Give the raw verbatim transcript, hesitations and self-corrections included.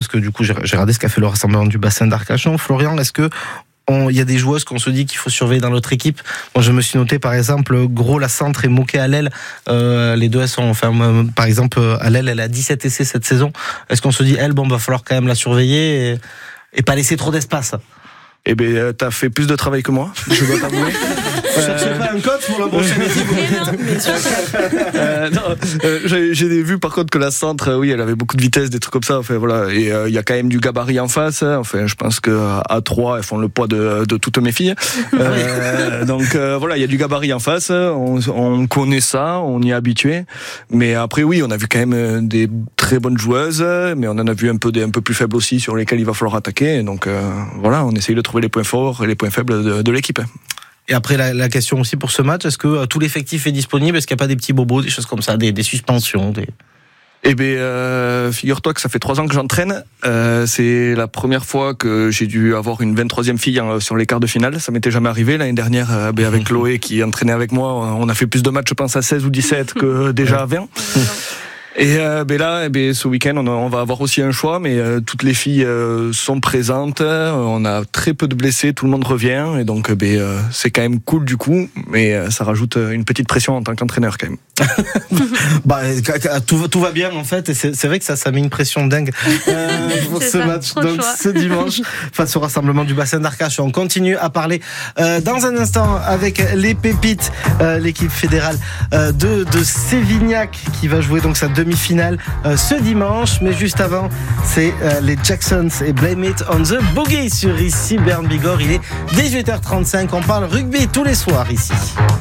que du coup j'ai, j'ai regardé ce qu'a fait le rassemblement du bassin d'Arcachon. Florian, est-ce que il y a des joueuses qu'on se dit qu'il faut surveiller dans notre équipe? Moi, je me suis noté, par exemple, Gros, la centre, et Moquet à l'aile. Euh, les deux, elles sont, enfin, euh, par exemple, à l'aile, elle a dix-sept essais cette saison. Est-ce qu'on se dit, elle, bon, va falloir quand même la surveiller et, et pas laisser trop d'espace? Eh ben, t'as fait plus de travail que moi, je dois t'avouer. Vous cherchez pas un coach pour la prochaine équipe? euh, non, euh, j'ai, j'ai vu par contre que la centre, oui, elle avait beaucoup de vitesse, des trucs comme ça. Enfin voilà, et il euh, y a quand même du gabarit en face. Hein. Enfin, je pense que à trois, elles font le poids de, de toutes mes filles. Euh, donc euh, voilà, il y a du gabarit en face. On, on connaît ça, on y est habitué. Mais après, oui, on a vu quand même des très bonnes joueuses, mais on en a vu un peu des un peu plus faibles aussi sur lesquelles il va falloir attaquer. Donc euh, voilà, on essaye de trouver les points forts et les points faibles de, de l'équipe. Et après, la, la question aussi pour ce match, est-ce que euh, tout l'effectif est disponible? Est-ce qu'il n'y a pas des petits bobos, des choses comme ça, des, des suspensions des... Eh bien, euh, figure-toi que ça fait trois ans que j'entraîne. Euh, c'est la première fois que j'ai dû avoir une vingt-troisième fille hein, sur les quarts de finale. Ça m'était jamais arrivé. L'année dernière, euh, ben, avec Chloé qui entraînait avec moi, on a fait plus de matchs, je pense, à seize ou dix-sept que déjà à vingt. Et euh, ben là, eh ben, ce week-end, on, a, on va avoir aussi un choix, mais euh, toutes les filles euh, sont présentes. On a très peu de blessés, tout le monde revient, et donc ben, euh, c'est quand même cool du coup, mais euh, ça rajoute une petite pression en tant qu'entraîneur quand même. bah, tout, tout va bien en fait, et c'est, c'est vrai que ça, ça met une pression dingue euh, pour ce ça, match. Donc choix. Ce dimanche, face au rassemblement du bassin d'Arcachon, on continue à parler euh, dans un instant avec les pépites, euh, l'équipe fédérale euh, de, de Sévignac qui va jouer donc sa demi-finale euh, ce dimanche, mais juste avant c'est euh, les Jacksons et Blame It on the Boogie sur ici Bern Bigorre. Il est dix-huit heures trente-cinq, on parle rugby tous les soirs ici.